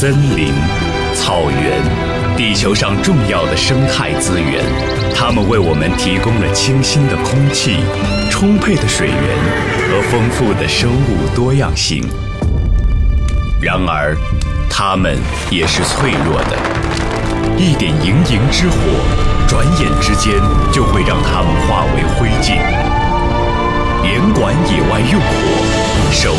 森林、草原，地球上重要的生态资源，它们为我们提供了清新的空气、充沛的水源和丰富的生物多样性。然而，它们也是脆弱的，一点营营之火，转眼之间就会让它们化为灰烬。严管野外用火，守